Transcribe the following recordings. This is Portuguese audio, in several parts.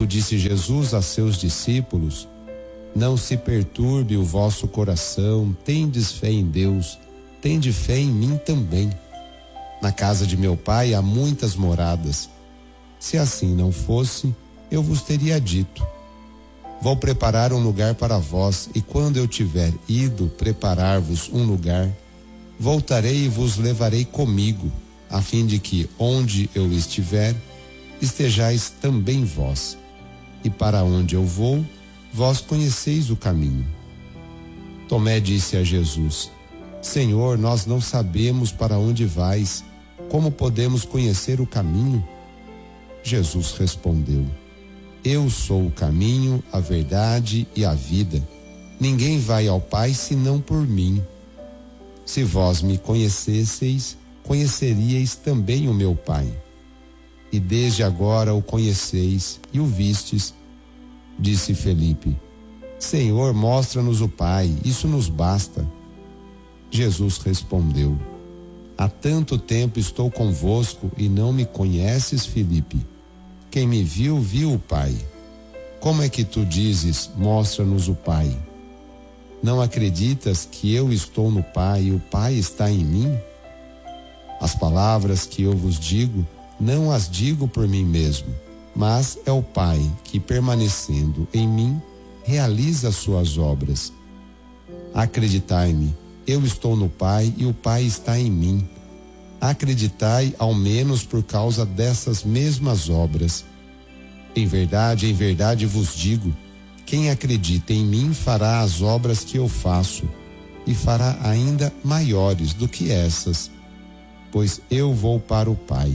disse Jesus a seus discípulos: não se perturbe o vosso coração, tendes fé em Deus, tende fé em mim também. Na casa de meu Pai há muitas moradas. Se assim não fosse, eu vos teria dito: vou preparar um lugar para vós, e quando eu tiver ido preparar-vos um lugar, voltarei e vos levarei comigo, a fim de que, onde eu estiver, estejais também vós. E para onde eu vou, vós conheceis o caminho. Tomé disse a Jesus: Senhor, nós não sabemos para onde vais, como podemos conhecer o caminho? Jesus respondeu: eu sou o caminho, a verdade e a vida. Ninguém vai ao Pai senão por mim. Se vós me conhecesseis, conheceríeis também o meu Pai. E desde agora o conheceis e o vistes. Disse Felipe: Senhor, mostra-nos o Pai, isso nos basta. Jesus respondeu: há tanto tempo estou convosco e não me conheces, Felipe? Quem me viu, viu o Pai. Como é que tu dizes: mostra-nos o Pai? Não acreditas que eu estou no Pai e o Pai está em mim? As palavras que eu vos digo, não as digo por mim mesmo, mas é o Pai que, permanecendo em mim, realiza as suas obras. Acreditai-me, eu estou no Pai e o Pai está em mim. Acreditai ao menos por causa dessas mesmas obras. Em verdade vos digo, quem acredita em mim fará as obras que eu faço, e fará ainda maiores do que essas, pois eu vou para o Pai.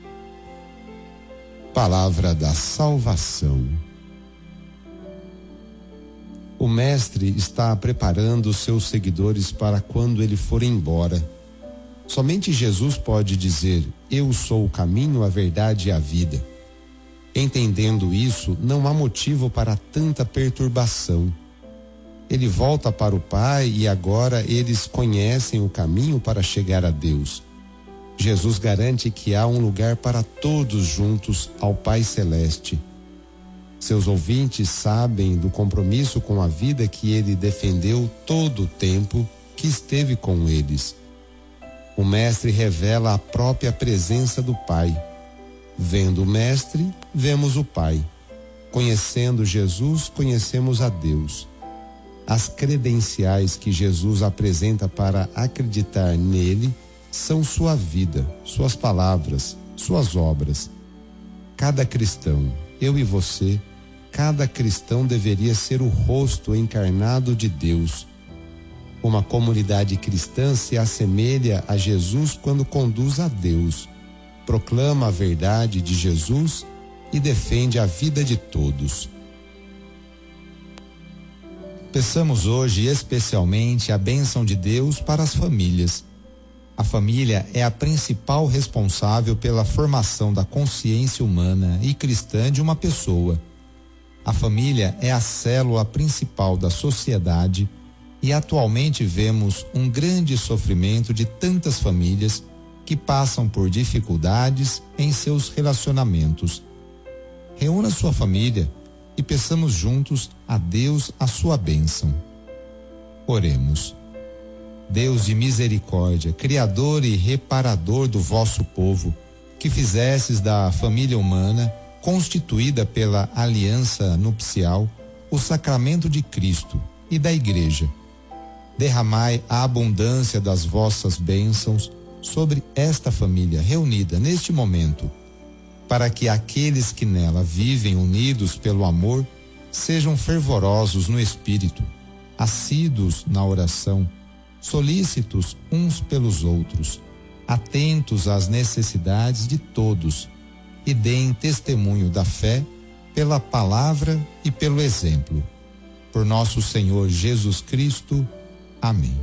Palavra da salvação. O Mestre está preparando os seus seguidores para quando ele for embora. Somente Jesus pode dizer: eu sou o caminho, a verdade e a vida. Entendendo isso, não há motivo para tanta perturbação. Ele volta para o Pai e agora eles conhecem o caminho para chegar a Deus. Jesus garante que há um lugar para todos juntos ao Pai Celeste. Seus ouvintes sabem do compromisso com a vida que ele defendeu todo o tempo que esteve com eles. O Mestre revela a própria presença do Pai. Vendo o Mestre, vemos o Pai. Conhecendo Jesus, conhecemos a Deus. As credenciais que Jesus apresenta para acreditar nele são sua vida, suas palavras, suas obras. Cada cristão, eu e você, cada cristão deveria ser o rosto encarnado de Deus. Uma comunidade cristã se assemelha a Jesus quando conduz a Deus, proclama a verdade de Jesus e defende a vida de todos. Peçamos hoje especialmente a bênção de Deus para as famílias. A família é a principal responsável pela formação da consciência humana e cristã de uma pessoa. A família é a célula principal da sociedade e atualmente vemos um grande sofrimento de tantas famílias que passam por dificuldades em seus relacionamentos. Reúna sua família e peçamos juntos a Deus a sua bênção. Oremos. Deus de misericórdia, Criador e reparador do vosso povo, que fizestes da família humana, constituída pela aliança nupcial, o sacramento de Cristo e da Igreja. Derramai a abundância das vossas bênçãos sobre esta família reunida neste momento, para que aqueles que nela vivem unidos pelo amor sejam fervorosos no espírito, assíduos na oração, solícitos uns pelos outros, atentos às necessidades de todos e deem testemunho da fé pela palavra e pelo exemplo. Por nosso Senhor Jesus Cristo. Amém.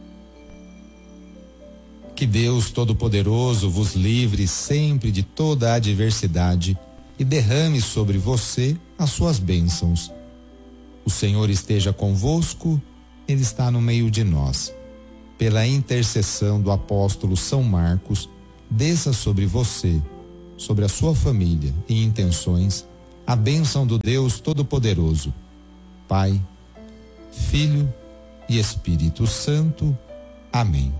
Que Deus Todo-Poderoso vos livre sempre de toda a adversidade e derrame sobre você as suas bênçãos. O Senhor esteja convosco, Ele está no meio de nós. Pela intercessão do apóstolo São Marcos, desça sobre você, sobre a sua família e intenções, a bênção do Deus Todo-Poderoso, Pai, Filho e Espírito Santo. Amém.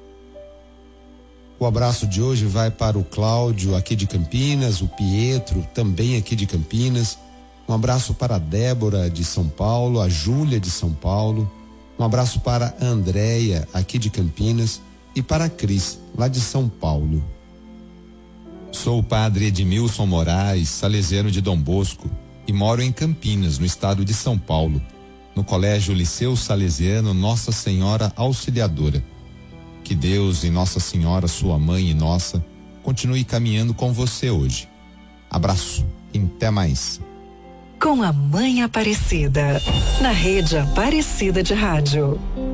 O abraço de hoje vai para o Cláudio, aqui de Campinas, o Pietro, também aqui de Campinas. Um abraço para a Débora, de São Paulo, a Júlia, de São Paulo. Um abraço para a Andréia, aqui de Campinas, e para a Cris, lá de São Paulo. Sou o padre Edmilson Moraes, salesiano de Dom Bosco, e moro em Campinas, no estado de São Paulo, no Colégio Liceu Salesiano Nossa Senhora Auxiliadora. Que Deus e Nossa Senhora, sua mãe e nossa, continue caminhando com você hoje. Abraço e até mais. Com a Mãe Aparecida, na Rede Aparecida de Rádio.